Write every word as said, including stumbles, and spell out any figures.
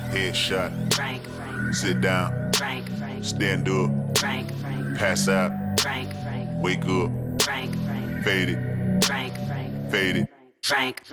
Headshot. Frank, Frank, Sit down. Frank, Frank, Stand up. Frank, Frank, Pass out. Frank, Frank, Wake up. Frank, Frank, Fade it. Frank, Frank, Fade it. Frank.